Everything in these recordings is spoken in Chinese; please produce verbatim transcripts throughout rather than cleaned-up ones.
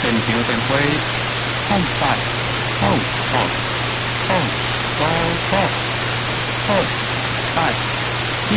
场电话空八空空空五五空八九，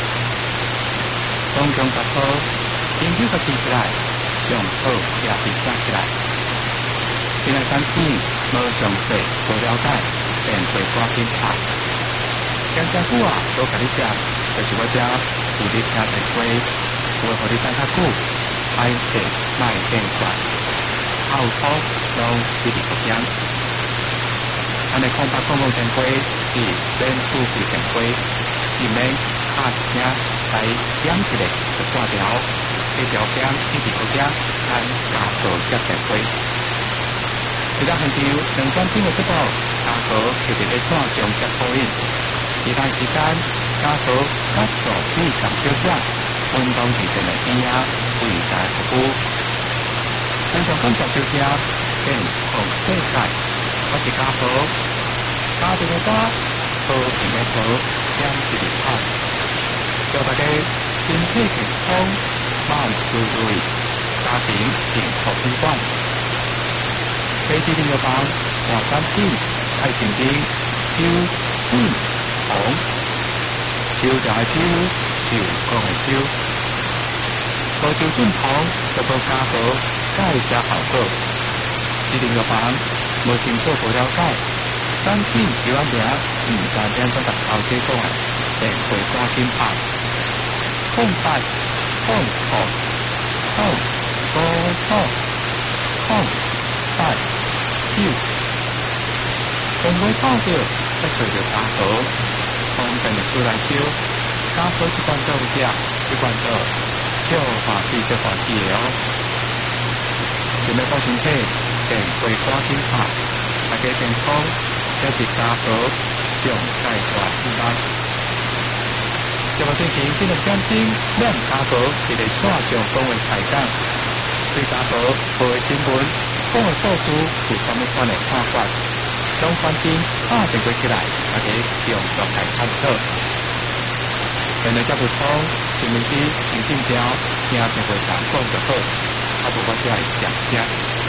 总共十号，研究个记起来，上好也是写起来。今日产品无详细无了解，便会赶紧拍。讲遮久啊，都甲你食，就是我遮有你听电话，有互你等较久，爱食卖变怪，后土拢一直不减。安尼空白公共电话是免付费电话，伊免敲一声来点一个就挂掉，这条点一直不减，按家属接电话。一到现场两点钟的节目，家属就伫咧线上接播音。其他时间，家属甲助理同小姐分当伫电的边仔为大家服务。非常感谢小姐健康世界，我是家属，家庭的家，和平的和，两一日好，祝大家身体健康，万事如意，家庭幸福美满。飞机订药房华山店爱情店周俊宏，周就係周，周講係周。個周俊宏就個家寶介紹效果，指定藥房無清楚無了解，產品叫我名唔知點樣搭頭家講啊，便會趕緊拍。空八空空空五空空八九，電話打到，一隨就家寶。方便的出来烧，家属一罐做只，一罐做少华气少华气的哦。想要保身体，便会赶紧拍，大家健康，也是家属上介大意外。节目进行这两点钟，咱家属伫咧线上讲话开讲，对家属报的新闻、讲的故事有啥物款的看法？拢关心打电话起来，大家用作来探讨。现在则不通，新闻机先进条，听电话站讲就好，啊无我只会上声。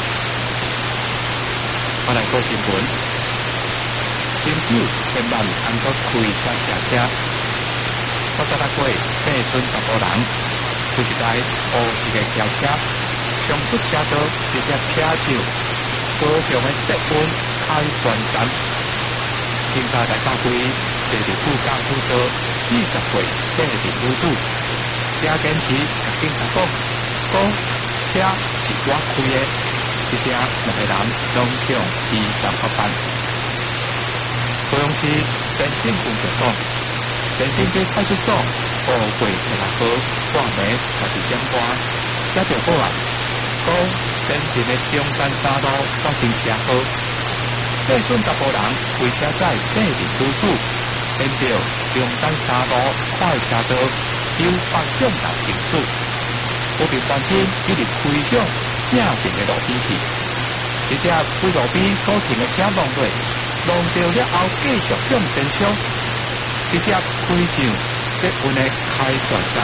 我来报新闻，饮酒千万毋通搁开车骑车。十八岁姓孙查甫人，有一台乌色的轿车，上出车道直接骑上高雄的捷运开船站，警察来到位，坐住副驾驶座四十岁这名女子，真坚持甲警察讲，讲车是我开的，一声两个人拢向医院发办。高雄市前警局就讲，前警局派出所五月十六号半暝十二点半接到报案。讲前面的中山三路发生车祸，姓孙查甫人开车载姓名女子，沿着中山三路快车道由北向南行驶，不明原因一直开向正面的路边去，直接对路边所停的车撞落，撞到了后继续向前冲，直接开上捷运的开船站。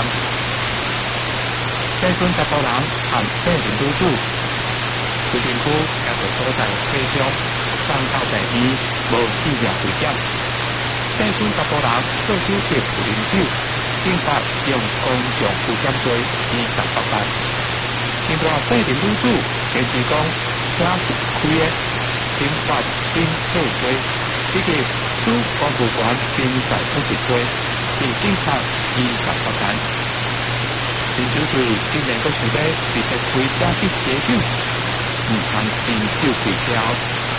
姓孙查甫人和姓名女子，规定区也是所在车厢送到病院无死命危险。姓孙查甫人做手术有啉酒，警察用公众危险罪依十八办。另外，姓名女子坚持讲车是开的，警察应退罪，以及主公务员边在不实罪，被警察依十八办。啉酒醉竟然阁想要直接开车去车酒，毋通饮酒开车，